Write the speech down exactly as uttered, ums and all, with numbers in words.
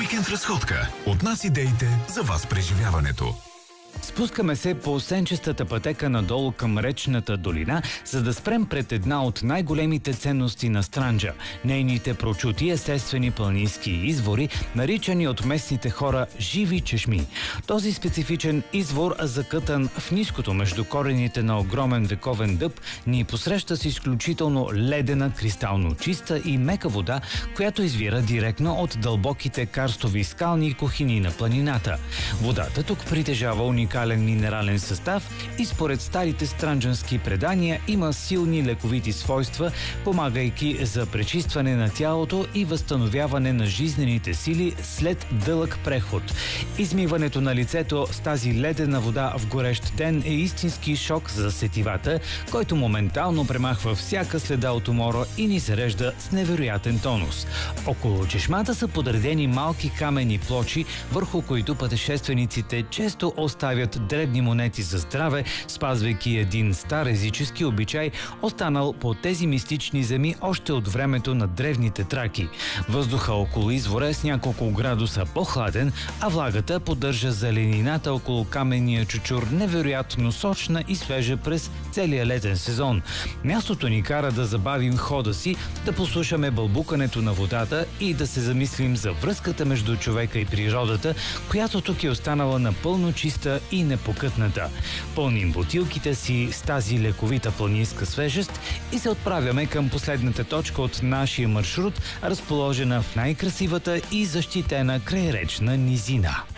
Уикенд разходка. От нас идеите за вас преживяването. Спускаме се по сенчестата пътека надолу към речната долина, за да спрем пред една от най-големите ценности на Странджа – нейните прочути естествени планински извори, наричани от местните хора живи чешми. Този специфичен извор, закътан в ниското между корените на огромен вековен дъб, ни посреща с изключително ледена, кристално чиста и мека вода, която извира директно от дълбоките карстови скални кухини на планината. Водата тук притежава уникален минерален състав и според старите странджански предания има силни лековити свойства, помагайки за пречистване на тялото и възстановяване на жизнените сили след дълъг преход. Измиването на лицето с тази ледена вода в горещ ден е истински шок за сетивата, който моментално премахва всяка следа от умора и ни зарежда с невероятен тонус. Около чешмата са подредени малки каменни плочи, върху които пътешествениците често оставят дребни монети за здраве, спазвайки един стар езически обичай, останал по тези мистични земи още от времето на древните траки. Въздуха около извора е с няколко градуса по-хладен, а влагата поддържа зеленината около каменния чучур невероятно сочна и свежа през целия летен сезон. Мястото ни кара да забавим хода си, да послушаме бълбукането на водата и да се замислим за връзката между човека и природата, която тук е останала напълно чиста и непокътната. Пълним бутилките си с тази лековита планинска свежест и се отправяме към последната точка от нашия маршрут, разположена в най-красивата и защитена крайречна низина.